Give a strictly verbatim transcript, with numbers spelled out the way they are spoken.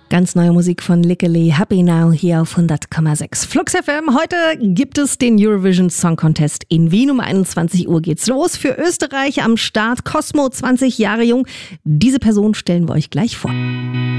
Ganz neue Musik von Lickele, Happy Now hier auf hundert Komma sechs. Flux F M, heute gibt es den Eurovision Song Contest in Wien. Um einundzwanzig Uhr geht's los. Für Österreich am Start Cosmo, zwanzig Jahre jung. Diese Person stellen wir euch gleich vor.